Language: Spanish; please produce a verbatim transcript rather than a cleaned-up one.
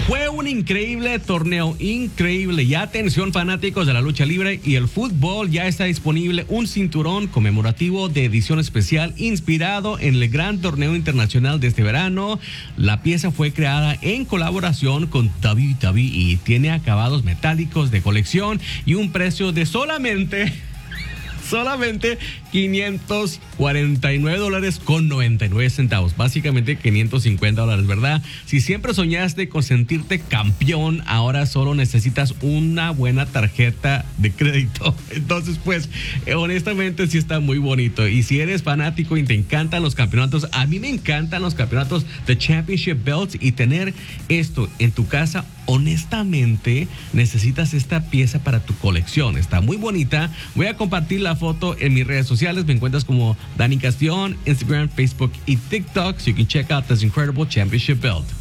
Fue un increíble torneo, increíble. Y atención, fanáticos de la lucha libre y el fútbol, ya está disponible un cinturón conmemorativo de edición especial inspirado en el gran torneo internacional de este verano. La pieza fue creada en colaboración con W W E. Tiene acabados metálicos de colección y un precio de solamente... Solamente quinientos cuarenta y nueve dólares con noventa y nueve centavos. Básicamente quinientos cincuenta dólares, ¿verdad? Si siempre soñaste con sentirte campeón, ahora solo necesitas una buena tarjeta de crédito. Entonces, pues, honestamente sí está muy bonito. Y si eres fanático y te encantan los campeonatos, a mí me encantan los campeonatos de Championship Belts, y tener esto en tu casa, honestamente, necesitas esta pieza para tu colección. Está muy bonita. Voy a compartir la foto en mis redes sociales. Me encuentras como Dani Castellón, Instagram, Facebook y TikTok. So you can check out this incredible championship belt.